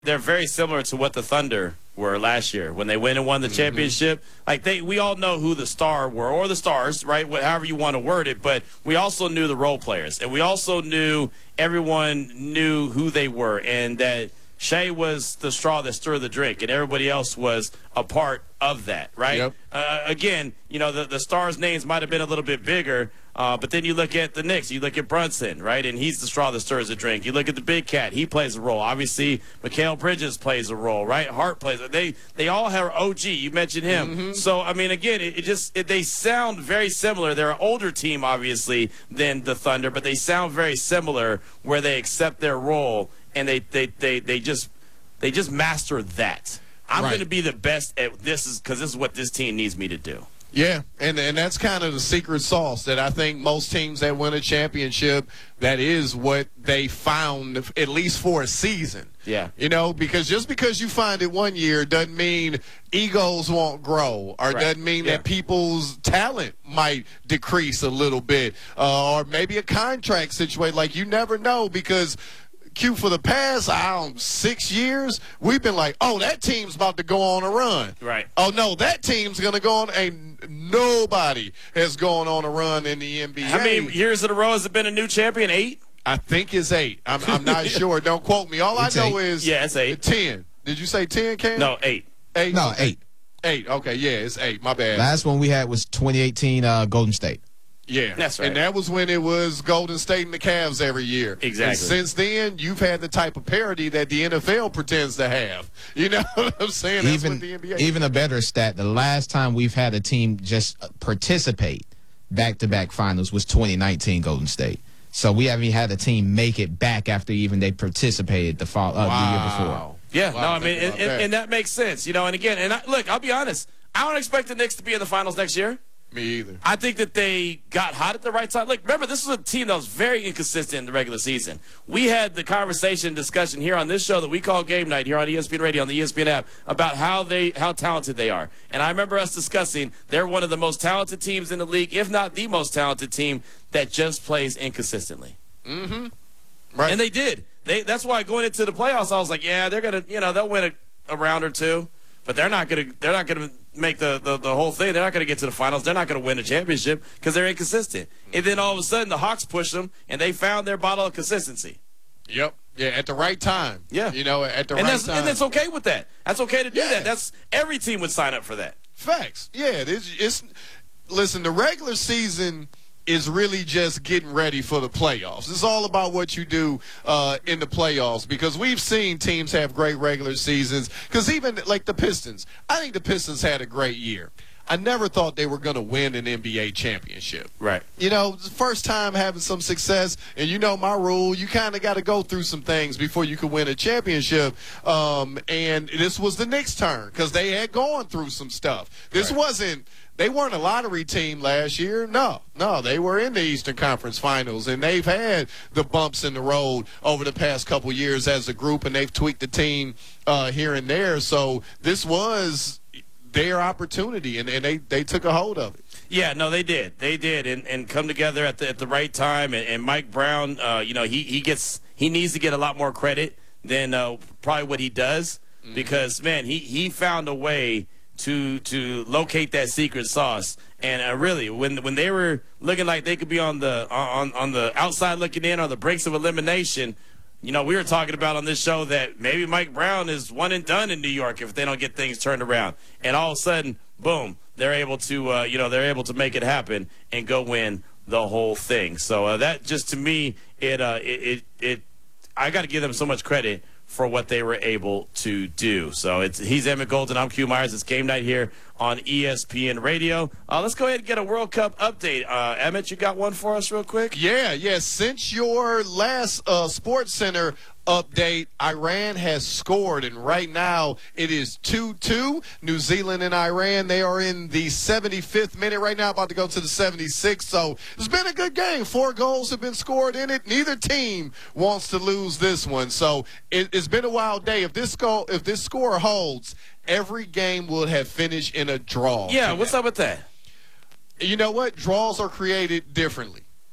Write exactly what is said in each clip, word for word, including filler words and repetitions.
they're very similar to what the Thunder were last year when they went and won the championship. Mm-hmm. Like they, we all know who the star were, or the stars, right? However you want to word it. But we also knew the role players, and we also knew everyone knew who they were, and that Shea was the straw that stirred the drink, and everybody else was a part of that, right? Yep. Uh, again, you know, the, the stars' names might have been a little bit bigger, uh, but then you look at the Knicks, you look at Brunson, right, and he's the straw that stirs the drink. You look at the Big Cat, he plays a role. Obviously, Mikal Bridges plays a role, right? Hart plays. They they all have O G. You mentioned him. Mm-hmm. So I mean, again, it, it just it, they sound very similar. They're an older team, obviously, than the Thunder, but they sound very similar where they accept their role and they they they, they just they just master that. I'm right. going to be the best at this is because this is what this team needs me to do. Yeah, and and that's kind of the secret sauce that I think most teams that win a championship, that is what they found, at least for a season. Yeah. You know, because just because you find it one year doesn't mean egos won't grow, or right. doesn't mean yeah. that people's talent might decrease a little bit, uh, or maybe a contract situation. Like, you never know, because Q, for the past, I don't know, six years, we've been like, oh, that team's about to go on a run. Right. Oh, no, that team's going to go on. And nobody has gone on a run in the N B A. How many years in a row has it been a new champion? Eight? I think it's eight. I'm, I'm not sure. Don't quote me. All It's I know eight. is Yeah, it's eight. ten. Did you say ten, Cam? No, eight. Eight? No, eight. Eight. Okay, yeah, it's eight. My bad. Last one we had was twenty eighteen uh, Golden State. Yeah, that's right. And that was when it was Golden State and the Cavs every year. Exactly. And since then, you've had the type of parity that the N F L pretends to have. You know what I'm saying? That's even what the N B A even a better stat, the last time we've had a team just participate back-to-back finals was twenty nineteen Golden State. So we haven't had a team make it back after even they participated the, fall, uh, wow. the year before. Yeah, wow, no, I mean, and, that. and, and that makes sense, you know. And again, and I, look, I'll be honest, I don't expect the Knicks to be in the finals next year. Me either. I think that they got hot at the right time. Look, remember, this was a team that was very inconsistent in the regular season. We had the conversation, discussion here on this show that we call Game Night here on E S P N Radio, on the E S P N app, about how they, how talented they are. And I remember us discussing they're one of the most talented teams in the league, if not the most talented team, that just plays inconsistently. Mm-hmm. Right. And they did. They that's why going into the playoffs, I was like, yeah, they're gonna, you know, they'll win a, a round or two, but they're not gonna, they're not gonna make the, the, the whole thing. They're not gonna get to the finals. They're not gonna win a championship because they're inconsistent. And then all of a sudden, the Hawks pushed them, and they found their bottle of consistency. Yep. Yeah, at the right time. Yeah. You know, at the and right that's, time. And that's okay with that. That's okay to do Yeah. that. That's every team would sign up for that. Facts. Yeah, it's, it's listen, the regular season is really just getting ready for the playoffs. It's all about what you do uh, in the playoffs, because we've seen teams have great regular seasons. Because even like the Pistons, I think the Pistons had a great year. I never thought they were going to win an N B A championship. Right. You know, the first time having some success, and you know my rule, you kind of got to go through some things before you can win a championship. Um, and this was the Knicks' turn because they had gone through some stuff. This right. wasn't – they weren't a lottery team last year. No, no, they were in the Eastern Conference Finals, and they've had the bumps in the road over the past couple years as a group, and they've tweaked the team uh, here and there. So this was – their opportunity, and, and they, they took a hold of it. Yeah, no, they did. They did, and, and come together at the at the right time. And, and Mike Brown, uh, you know, he, he gets he needs to get a lot more credit than uh, probably what he does, mm-hmm. because man, he, he found a way to to locate that secret sauce. And uh, really, when when they were looking like they could be on the on on the outside looking in, on the brinks of elimination. You know, we were talking about on this show that maybe Mike Brown is one and done in New York if they don't get things turned around. And all of a sudden, boom, they're able to, uh, you know, they're able to make it happen and go win the whole thing. So uh, that just, to me, it, uh, it, it, it I got to give them so much credit for what they were able to do. So it's he's Emmett Golden. I'm Q Myers. It's Game Night here on E S P N Radio. Uh, let's go ahead and get a World Cup update. Uh, Emmett, you got one for us real quick? Yeah, yeah. Since your last uh, Sports Center update, Iran has scored, and right now it is two two. New Zealand and Iran, they are in the seventy-fifth minute right now, about to go to the seventy-sixth. So it's been a good game. Four goals have been scored in it. Neither team wants to lose this one. So it, it's been a wild day. If this goal, if this score holds, every game will have finished in a draw. Yeah, what's up with that? You know what? Draws are created differently.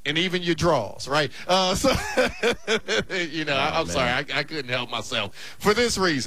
and even your draws, right? Uh, so, you know, I, I'm man. sorry, I, I couldn't help myself for this reason.